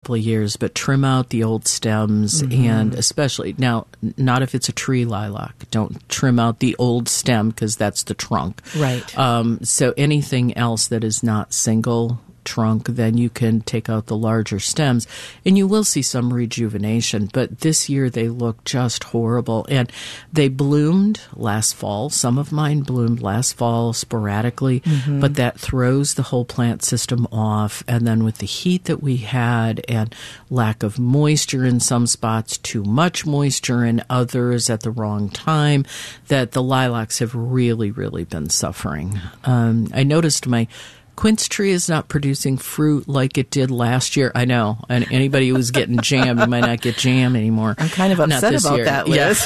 couple of years, but trim out the old stems, and especially now, not if it's a tree lilac. Don't trim out the old stem because that's the trunk. Right. So anything else that is not single trunk, then you can take out the larger stems, and you will see some rejuvenation. But this year they look just horrible, and they bloomed last fall. Some of mine bloomed last fall sporadically, but that throws the whole plant system off. And then with the heat that we had and lack of moisture in some spots, too much moisture in others at the wrong time, that the lilacs have really, really been suffering. I noticed my quince tree is not producing fruit like it did last year. I know. And anybody who was getting jam, you might not get jam anymore. I'm kind of upset about that, Liz.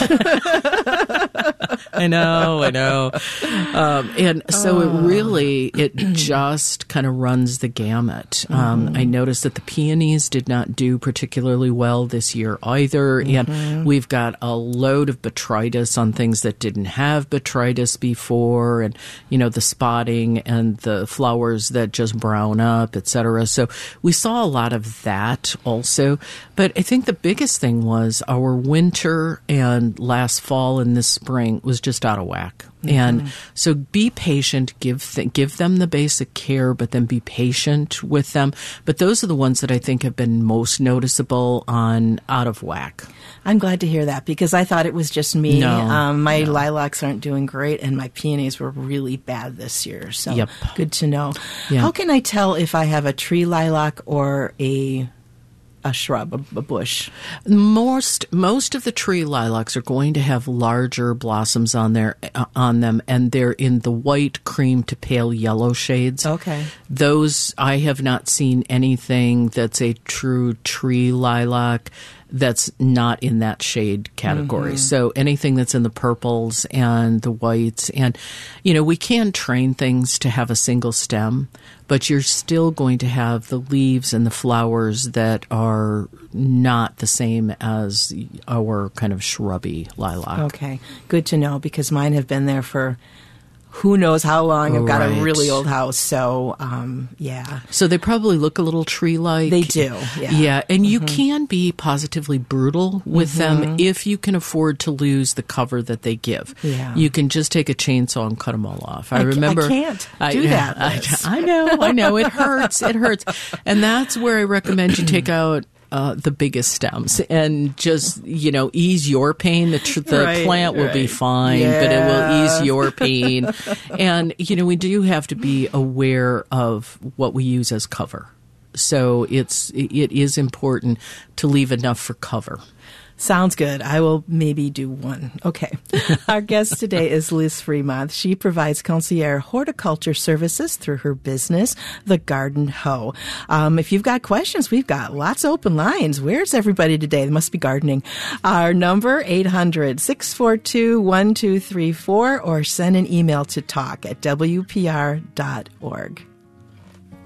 Yeah. I know. And so it just kind of runs the gamut. I noticed that the peonies did not do particularly well this year either. And we've got a load of botrytis on things that didn't have botrytis before. And, the spotting and the flowers that just brown up, et cetera. So we saw a lot of that also. But I think the biggest thing was our winter and last fall and this spring was just out of whack. And so be patient, give them the basic care, but then be patient with them. But those are the ones that I think have been most noticeable on out of whack. I'm glad to hear that because I thought it was just me. My lilacs aren't doing great, and my peonies were really bad this year. So good to know. Yeah. How can I tell if I have a tree lilac or a shrub, a bush? Most of the tree lilacs are going to have larger blossoms on them, and they're in the white, cream to pale yellow shades. Okay. Those, I have not seen anything that's a true tree lilac that's not in that shade category. So anything that's in the purples and the whites, and we can train things to have a single stem, but you're still going to have the leaves and the flowers that are not the same as our kind of shrubby lilac. Okay, good to know because mine have been there for who knows how long. I've got a really old house, so yeah. So they probably look a little tree-like. They do, yeah. Yeah, and you can be positively brutal with them if you can afford to lose the cover that they give. Yeah. You can just take a chainsaw and cut them all off. I remember. I can't do that, Liz. I know. It hurts. And that's where I recommend you take out the biggest stems and just, ease your pain. The plant will be fine, but it will ease your pain. And, we do have to be aware of what we use as cover. So it is important to leave enough for cover. Sounds good. I will maybe do one. Okay. Our guest today is Liz Fremont. She provides concierge horticulture services through her business, The Garden Hoe. If you've got questions, we've got lots of open lines. Where's everybody today? They must be gardening. Our number, 800-642-1234, or send an email to talk@wpr.org.